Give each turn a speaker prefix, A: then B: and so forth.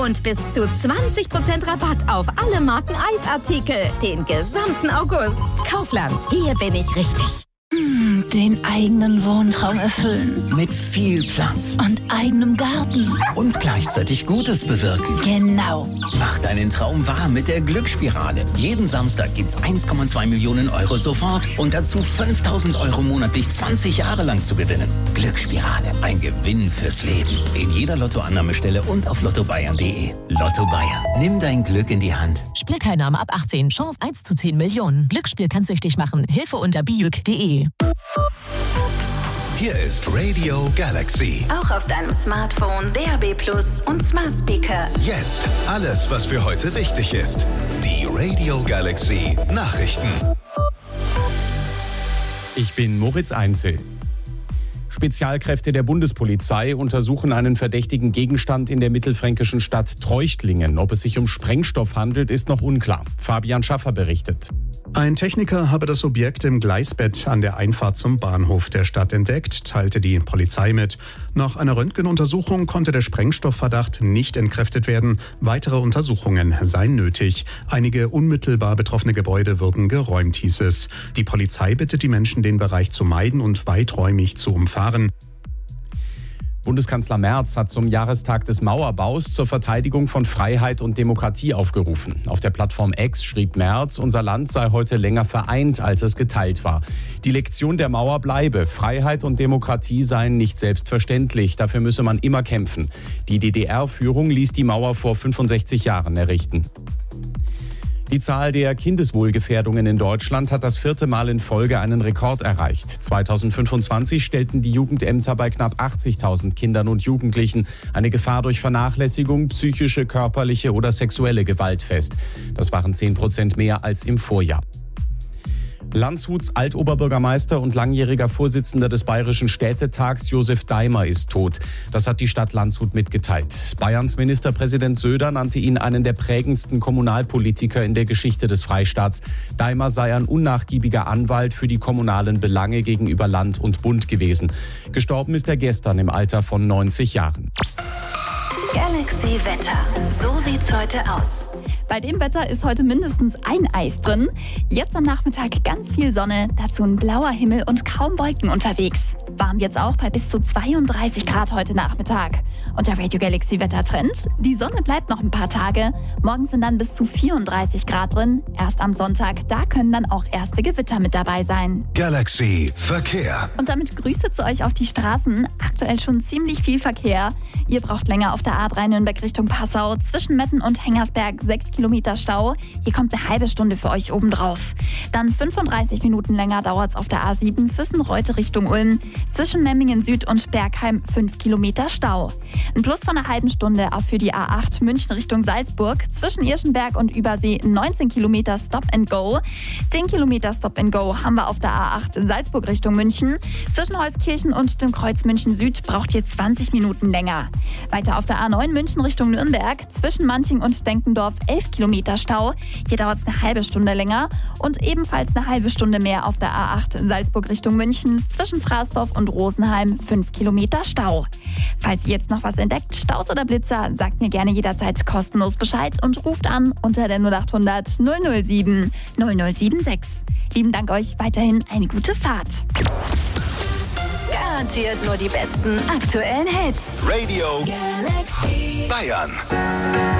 A: und bis zu 20% Rabatt auf alle Marken Eisartikel. Den gesamten August. Kaufland, hier bin ich richtig.
B: Den eigenen Wohntraum erfüllen.
C: Mit viel Platz.
B: Und eigenem Garten.
C: Und gleichzeitig Gutes bewirken.
B: Genau.
C: Mach deinen Traum wahr mit der Glücksspirale. Jeden Samstag gibt's 1,2 Millionen Euro sofort und dazu 5.000 Euro monatlich 20 Jahre lang zu gewinnen. Glücksspirale, ein Gewinn fürs Leben. In jeder Lottoannahmestelle und auf lottobayern.de. Lotto Bayern, nimm dein Glück in die Hand.
D: Spielteilnahme ab 18, Chance 1 zu 10 Millionen. Glücksspiel kann süchtig machen. Hilfe unter biüg.de.
E: Hier ist Radio Galaxy.
F: Auch auf deinem Smartphone, DAB+ und Smart Speaker.
E: Jetzt alles, was für heute wichtig ist. Die Radio Galaxy Nachrichten.
G: Ich bin Moritz Einzel. Spezialkräfte der Bundespolizei untersuchen einen verdächtigen Gegenstand in der mittelfränkischen Stadt Treuchtlingen. Ob es sich um Sprengstoff handelt, ist noch unklar. Fabian Schaffer berichtet.
H: Ein Techniker habe das Objekt im Gleisbett an der Einfahrt zum Bahnhof der Stadt entdeckt, teilte die Polizei mit. Nach einer Röntgenuntersuchung konnte der Sprengstoffverdacht nicht entkräftet werden. Weitere Untersuchungen seien nötig. Einige unmittelbar betroffene Gebäude würden geräumt, hieß es. Die Polizei bittet die Menschen, den Bereich zu meiden und weiträumig zu umfahren.
G: Bundeskanzler Merz hat zum Jahrestag des Mauerbaus zur Verteidigung von Freiheit und Demokratie aufgerufen. Auf der Plattform X schrieb Merz, unser Land sei heute länger vereint, als es geteilt war. Die Lektion der Mauer bleibe. Freiheit und Demokratie seien nicht selbstverständlich. Dafür müsse man immer kämpfen. Die DDR-Führung ließ die Mauer vor 65 Jahren errichten. Die Zahl der Kindeswohlgefährdungen in Deutschland hat das 4. Mal in Folge einen Rekord erreicht. 2025 stellten die Jugendämter bei knapp 80.000 Kindern und Jugendlichen eine Gefahr durch Vernachlässigung, psychische, körperliche oder sexuelle Gewalt fest. Das waren 10% mehr als im Vorjahr. Landshuts Altoberbürgermeister und langjähriger Vorsitzender des Bayerischen Städtetags Josef Daimer ist tot. Das hat die Stadt Landshut mitgeteilt. Bayerns Ministerpräsident Söder nannte ihn einen der prägendsten Kommunalpolitiker in der Geschichte des Freistaats. Daimer sei ein unnachgiebiger Anwalt für die kommunalen Belange gegenüber Land und Bund gewesen. Gestorben ist er gestern im Alter von 90 Jahren.
F: Galaxy Wetter. So sieht's heute aus.
I: Bei dem Wetter ist heute mindestens ein Eis drin. Jetzt am Nachmittag ganz viel Sonne, dazu ein blauer Himmel und kaum Wolken unterwegs. Warm jetzt auch bei bis zu 32 Grad heute Nachmittag. Und der Radio Galaxy Wettertrend: Die Sonne bleibt noch ein paar Tage. Morgens sind dann bis zu 34 Grad drin. Erst am Sonntag, da können dann auch erste Gewitter mit dabei sein.
E: Galaxy Verkehr.
I: Und damit Grüße zu euch auf die Straßen. Aktuell schon ziemlich viel Verkehr. Ihr braucht länger auf der A3 Nürnberg Richtung Passau. Zwischen Metten und Hengersberg 6 Kilometer Stau. Hier kommt eine halbe Stunde für euch obendrauf. Dann 35 Minuten länger dauert es auf der A7 Füssen-Reute Richtung Ulm. Zwischen Memmingen Süd und Bergheim 5 Kilometer Stau. Ein Plus von einer halben Stunde auch für die A8 München Richtung Salzburg. Zwischen Irschenberg und Übersee 19 Kilometer Stop and Go. 10 Kilometer Stop and Go haben wir auf der A8 Salzburg Richtung München. Zwischen Holzkirchen und dem Kreuz München Süd braucht ihr 20 Minuten länger. Weiter auf der A9 München Richtung Nürnberg. Zwischen Manching und Denkendorf 11 Kilometer Stau. Hier dauert es eine halbe Stunde länger. Und ebenfalls eine halbe Stunde mehr auf der A8 Salzburg Richtung München. Zwischen Fraßdorf und Rosenheim 5 Kilometer Stau. Falls ihr jetzt noch was entdeckt, Staus oder Blitzer, sagt mir gerne jederzeit kostenlos Bescheid und ruft an unter der 0800 007 0076. Lieben Dank euch, weiterhin eine gute Fahrt.
F: Garantiert nur die besten aktuellen Hits.
E: Radio Galaxy Bayern.